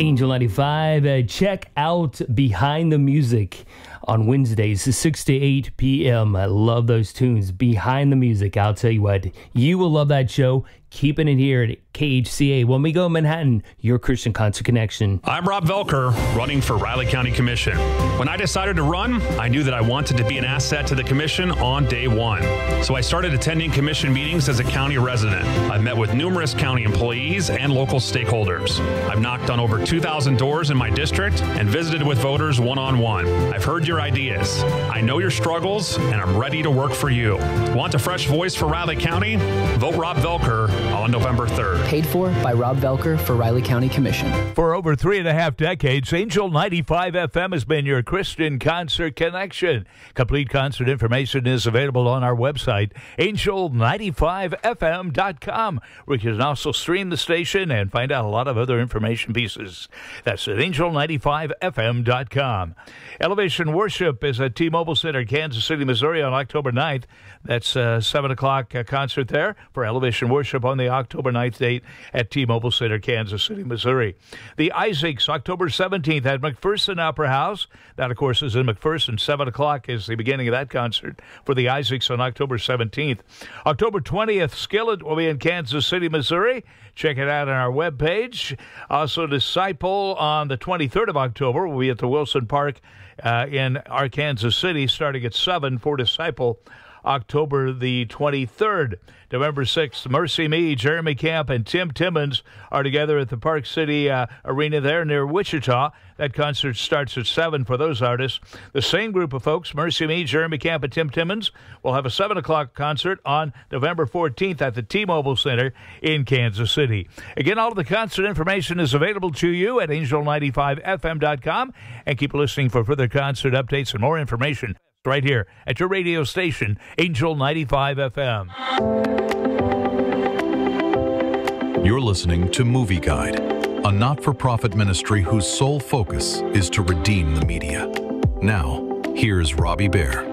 Angel 95. Check out Behind the Music on Wednesdays, 6 to 8 p.m. I love those tunes. Behind the Music. I'll tell you what, you will love that show. Keeping it here at KHCA. When we go Manhattan, your Christian Concert Connection. I'm Rob Velker, running for Riley County Commission. When I decided to run, I knew that I wanted to be an asset to the commission on day one. So I started attending commission meetings as a county resident. I've met with numerous county employees and local stakeholders. I've knocked on over 2,000 doors in my district and visited with voters one-on-one. I've heard your ideas. I know your struggles, and I'm ready to work for you. Want a fresh voice for Riley County? Vote Rob Velker on November 3rd. Paid for by Rob Velker for Riley County Commission. For over 3.5 decades, Angel 95 FM has been your Christian Concert Connection. Complete concert information is available on our website, angel95fm.com, where you can also stream the station and find out a lot of other information pieces. That's at angel95fm.com. Elevation Worship is at T-Mobile Center, Kansas City, Missouri on October 9th. That's a 7 o'clock concert there for Elevation Worship on the October 9th date at T-Mobile Center, Kansas City, Missouri. The Isaacs, October 17th at McPherson Opera House. That, of course, is in McPherson. 7 o'clock is the beginning of that concert for the Isaacs on October 17th. October 20th, Skillet will be in Kansas City, Missouri. Check it out on our webpage. Also, Disciple on the 23rd of October will be at the Wilson Park in Arkansas City, starting at 7 for Disciple. October the 23rd. November 6th, Mercy Me, Jeremy Camp, and Tim Timmons are together at the Park City Arena there near Wichita. That concert starts at 7 for those artists. The same group of folks, Mercy Me, Jeremy Camp, and Tim Timmons, will have a 7 o'clock concert on November 14th at the T-Mobile Center in Kansas City. Again, all of the concert information is available to you at angel95fm.com, and keep listening for further concert updates and more information right here at your radio station, Angel 95 FM. You're listening to Movie Guide, a not-for-profit ministry whose sole focus is to redeem the media. Now, here's Robbie Bear.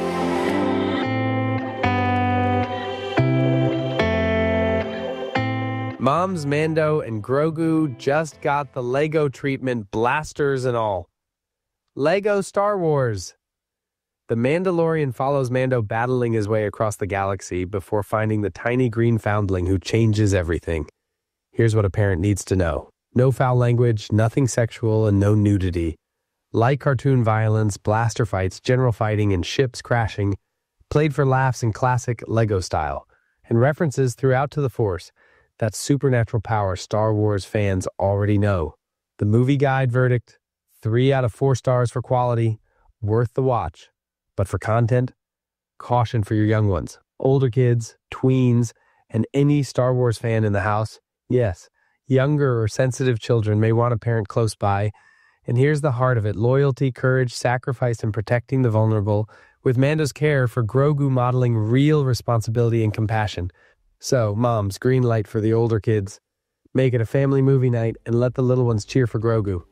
Moms, Mando, and Grogu just got the Lego treatment, blasters and all. Lego Star Wars. The Mandalorian follows Mando battling his way across the galaxy before finding the tiny green foundling who changes everything. Here's what a parent needs to know. No foul language, nothing sexual, and no nudity. Light cartoon violence, blaster fights, general fighting, and ships crashing. Played for laughs in classic Lego style. And references throughout to the Force. That supernatural power Star Wars fans already know. The Movie Guide verdict, 3 out of 4 stars for quality, worth the watch. But for content, caution for your young ones, older kids, tweens, and any Star Wars fan in the house. Yes, younger or sensitive children may want a parent close by. And here's the heart of it: loyalty, courage, sacrifice, and protecting the vulnerable, with Mando's care for Grogu modeling real responsibility and compassion. So, moms, green light for the older kids. Make it a family movie night and let the little ones cheer for Grogu.